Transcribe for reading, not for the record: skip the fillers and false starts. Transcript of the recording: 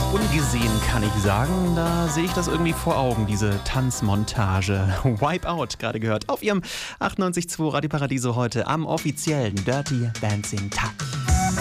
Ungesehen kann ich sagen, da sehe ich das irgendwie vor Augen, diese Tanzmontage. Wipeout, gerade gehört, auf ihrem 98.2 Radio Paradiso heute am offiziellen Dirty Dancing Tag.